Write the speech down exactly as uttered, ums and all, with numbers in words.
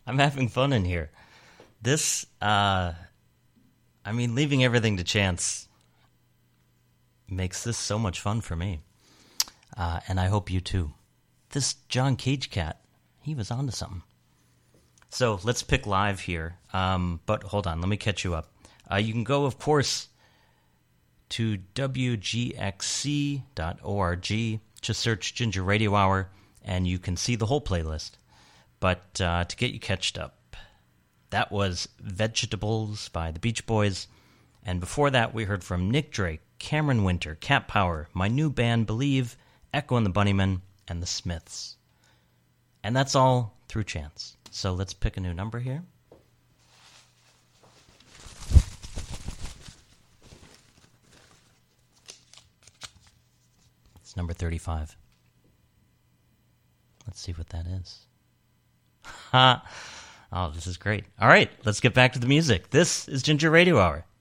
I'm having fun in here. This, uh, I mean, leaving everything to chance makes this so much fun for me. Uh, and I hope you too. This John Cage cat, he was onto something. So let's pick live here. Um, but hold on, let me catch you up. Uh, you can go, of course, to w g x c dot org. Just search Ginger Radio Hour, and you can see the whole playlist. But uh, to get you catched up, that was Vegetables by the Beach Boys. And before that, we heard from Nick Drake, Cameron Winter, Cat Power, my new band Believe, Echo and the Bunnymen, and the Smiths. And that's all through chance. So let's pick a new number here. It's number thirty-five. Let's see what that is. Ha! Oh, this is great. All right, let's get back to the music. This is Ginger Radio Hour.